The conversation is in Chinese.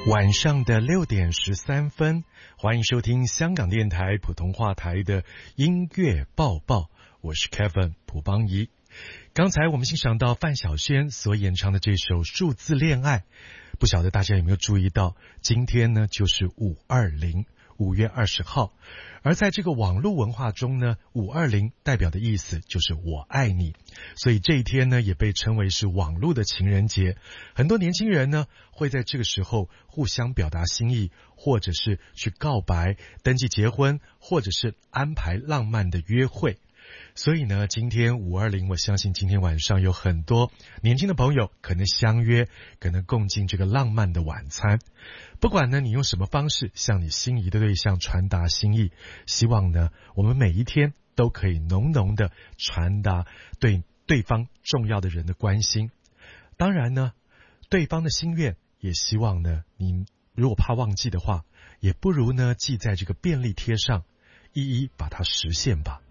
晚上的6:13，欢迎收听香港电台普通话台的音乐报报，我是 Kevin 蒲邦仪。刚才我们欣赏到范晓萱所演唱的这首数字恋爱，不晓得大家有没有注意到，今天呢就是520，5月20号。而在这个网络文化中呢，520代表的意思就是我爱你，所以这一天呢也被称为是网络的情人节。很多年轻人呢会在这个时候互相表达心意，或者是去告白、登记结婚，或者是安排浪漫的约会。所以呢，今天520，我相信今天晚上有很多年轻的朋友可能相约，可能共进这个浪漫的晚餐。不管呢你用什么方式向你心仪的对象传达心意，希望呢我们每一天都可以浓浓的传达对对方重要的人的关心。当然呢，对方的心愿也希望呢，你如果怕忘记的话，也不如呢记在这个便利贴上，一一把它实现吧。